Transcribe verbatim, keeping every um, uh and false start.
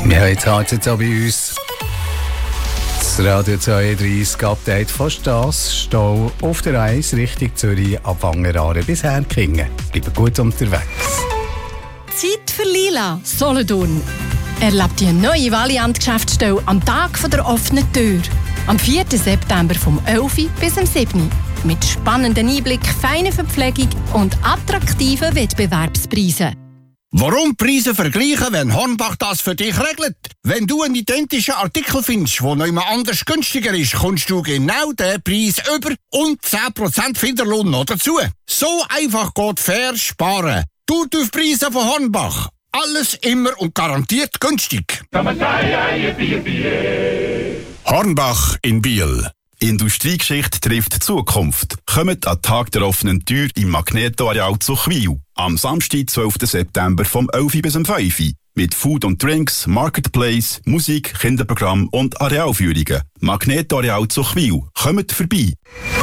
Wir haben jetzt heute auch bei uns das Radio zweiunddreißig Update von Stass. Stau auf der eins Richtung Zürich ab Wangeraaden bis Herkingen. Bleiben gut unterwegs. Zeit für Lila, Solothurn. Erlebt die neue Valiant-Geschäftsstelle am Tag der offenen Tür. Am vierten September vom elf bis am siebten Mit spannenden Einblick, feiner Verpflegung und attraktiven Wettbewerbspreisen. Warum Preise vergleichen, wenn Hornbach das für dich regelt? Wenn du einen identischen Artikel findest, der noch jemand anders günstiger ist, kommst du genau den Preis über und zehn Prozent Finderlohn noch dazu. So einfach geht fair sparen. Tut auf Preise von Hornbach. Alles immer und garantiert günstig. Hornbach in Biel. Industriegeschichte trifft Zukunft. Kommt an den Tag der offenen Tür im Magneto-Areal zu Chwil. Am Samstag, zwölften September vom elf bis um fünf. Mit Food und Drinks, Marketplace, Musik, Kinderprogramm und Arealführungen. Magneto-Areal zu Chwil. Kommt vorbei.